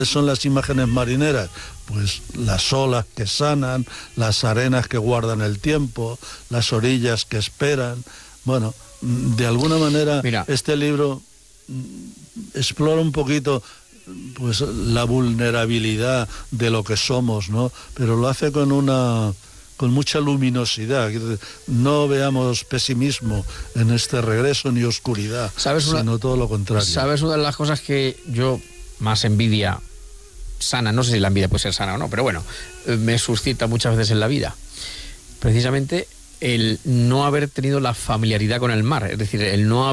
son las imágenes marineras? Pues las olas que sanan, las arenas que guardan el tiempo, las orillas que esperan. Bueno, de alguna manera, Mira, este libro explora un poquito pues la vulnerabilidad de lo que somos, ¿no? Pero lo hace con mucha luminosidad. No veamos pesimismo en este regreso ni oscuridad, sino todo lo contrario. ¿Sabes una de las cosas que yo, más envidia sana, no sé si la envidia puede ser sana o no, pero bueno, me suscita muchas veces en la vida? Precisamente el no haber tenido la familiaridad con el mar, es decir, el no